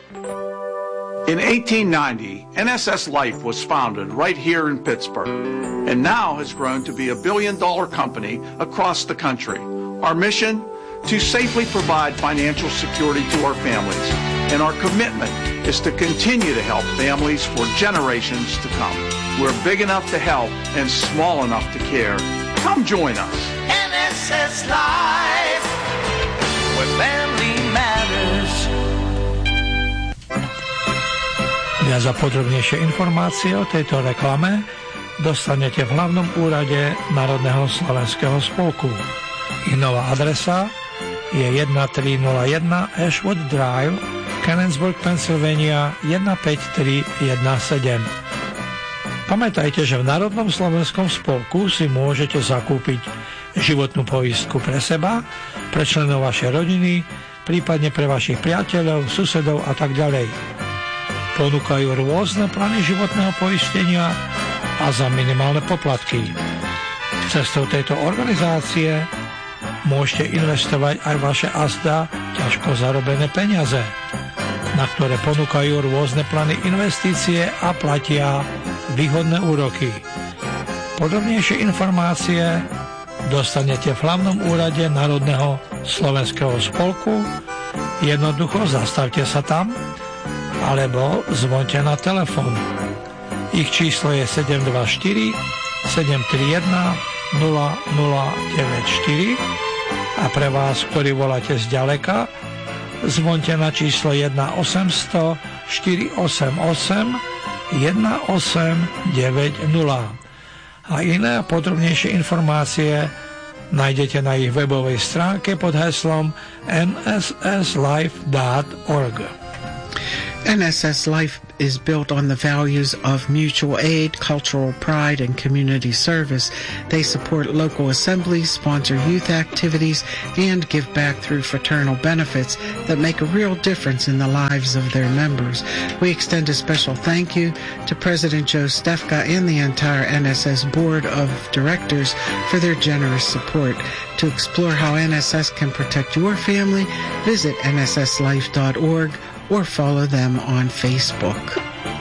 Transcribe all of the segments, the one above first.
In 1890, NSS Life was founded right here in Pittsburgh and now has grown to be a billion-dollar company across the country. Our mission? To safely provide financial security to our families, and our commitment is to continue to help families for generations to come. We're big enough to help and small enough to care. Come join us. NSS Life, where family matters. Viac a podrobnejšie informácie o tejto reklame dostanete v hlavnom úrade Národného slovenského spolku. Ich nová adresa je 1301 Ashwood Drive, Canonsburg, Pennsylvania 15317. Pamätajte, že v Národnom slovenskom spolku si môžete zakúpiť životnú poistku pre seba, pre členov vašej rodiny, prípadne pre vašich priateľov, susedov a tak ďalej. Ponúkajú rôzne plány životného poistenia a za minimálne poplatky. Cestou tejto organizácie môžete investovať aj vaše azda ťažko zarobené peniaze, na ktoré ponúkajú rôzne plány investície a platia výhodné úroky. Podrobnejšie informácie dostanete v hlavnom úrade Národného slovenského spolku. Jednoducho zastavte sa tam alebo zvonte na telefón. Ich číslo je 724 731 0094 a pre vás, ktorí voláte zďaleka, zvonte na číslo 1-800 488 1890. A iné a podrobnejšie informácie nájdete na ich webovej stránke pod heslom nsslife.org. NSS Life is built on the values of mutual aid, cultural pride, and community service. They support local assemblies, sponsor youth activities, and give back through fraternal benefits that make a real difference in the lives of their members. We extend a special thank you to President Joe Stefka and the entire NSS Board of Directors for their generous support. To explore how NSS can protect your family, visit nsslife.org or follow them on Facebook.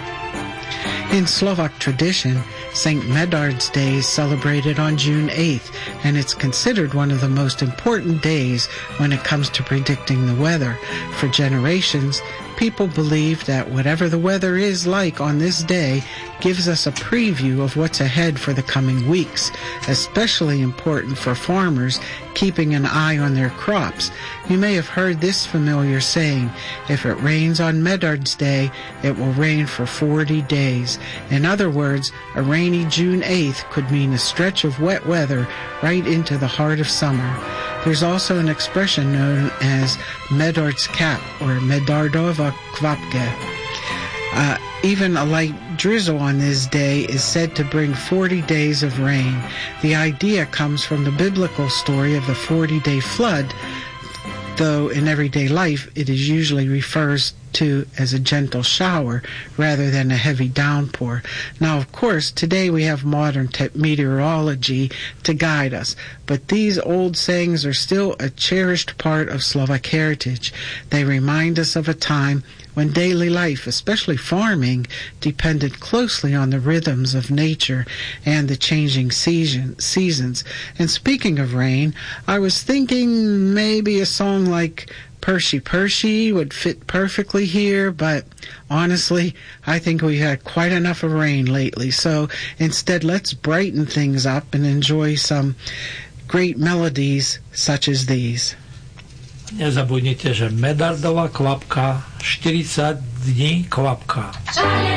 In Slovak tradition, St. Medard's Day is celebrated on June 8th, and it's considered one of the most important days when it comes to predicting the weather. For generations, people believe that whatever the weather is like on this day gives us a preview of what's ahead for the coming weeks, especially important for farmers keeping an eye on their crops. You may have heard this familiar saying, if it rains on Medard's Day, it will rain for 40 days. In other words, a rainy June 8th could mean a stretch of wet weather right into the heart of summer. There's also an expression known as Medard's cap or Medardova kvapka. Even a light drizzle on this day is said to bring 40 days of rain. The idea comes from the biblical story of the 40-day flood, though in everyday life it is usually refers to as a gentle shower rather than a heavy downpour. Now, of course, today we have modern meteorology to guide us, but these old sayings are still a cherished part of Slovak heritage. They remind us of a time when daily life, especially farming, depended closely on the rhythms of nature and the changing seasons. And speaking of rain, I was thinking maybe a song like Percy Percy would fit perfectly here, but honestly, I think we had quite enough of rain lately. So instead, let's brighten things up and enjoy some great melodies such as these. Nezabudnite, že Medardova kvapka, 40 dní kvapka.